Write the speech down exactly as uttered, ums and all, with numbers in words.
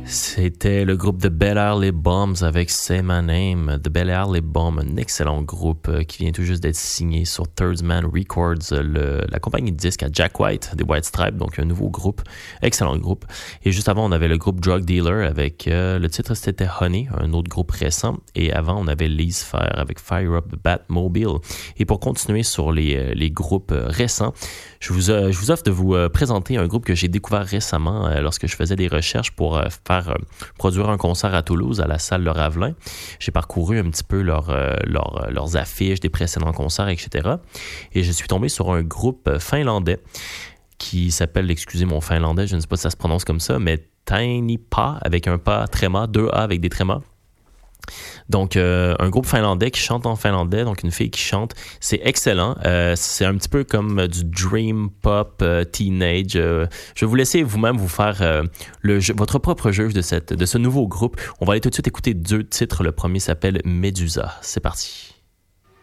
C'était le groupe de Bel Air Les Bombs avec Say My Name. De Bel Air Les Bombs, un excellent groupe euh, qui vient tout juste d'être signé sur Third Man Records, le, la compagnie de disques à Jack White, des White Stripes, donc un nouveau groupe, excellent groupe. Et juste avant, on avait le groupe Drug Dealer avec, euh, le titre c'était Honey, un autre groupe récent. Et avant, on avait Lise Fair avec Fire Up Batmobile. Et pour continuer sur les, les groupes récents, je vous, euh, je vous offre de vous euh, présenter un groupe que j'ai découvert récemment euh, lorsque je faisais des recherches pour euh, faire euh, produire un concert à Toulouse à la salle Le Ravelin. J'ai parcouru un petit peu leur, euh, leur, leurs affiches des précédents concerts, et cetera. Et je suis tombé sur un groupe finlandais qui s'appelle, excusez mon finlandais, je ne sais pas si ça se prononce comme ça, mais Tiny Pa avec un pas tréma, deux A avec des trémas. Donc, euh, un groupe finlandais qui chante en finlandais, donc une fille qui chante, c'est excellent. Euh, c'est un petit peu comme du dream pop euh, teenage. Euh, je vais vous laisser vous-même vous faire euh, le jeu, votre propre jeu de, cette, de ce nouveau groupe. On va aller tout de suite écouter deux titres. Le premier s'appelle Medusa. C'est parti.